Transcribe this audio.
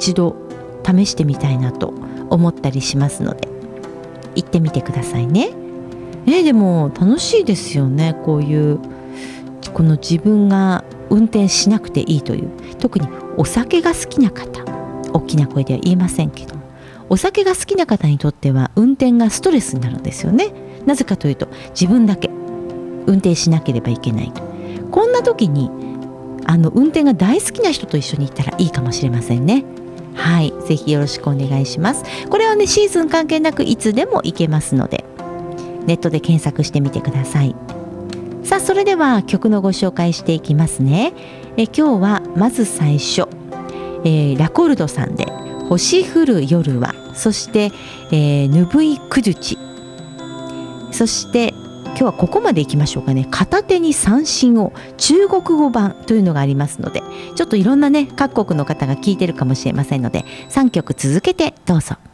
一度試してみたいなと思ったりしますので、行ってみてくださいね。でも楽しいですよね。この自分が運転しなくていいという、特にお酒が好きな方、大きな声では言いませんけど、お酒が好きな方にとっては運転がストレスになるんですよね。なぜかというと、自分だけ運転しなければいけないと。こんな時に運転が大好きな人と一緒に行ったらいいかもしれませんね。はい、ぜひよろしくお願いします。これはね、シーズン関係なくいつでも行けますので、ネットで検索してみてください。さあ、それでは曲のご紹介していきますね。今日はまず最初、ラコルドさんで星降る夜は、そして、ぬぶいくじゅち、そして今日はここまでいきましょうかね。片手に三振を中国語版というのがありますので、ちょっといろんなね、各国の方が聞いてるかもしれませんので、3曲続けてどうぞ。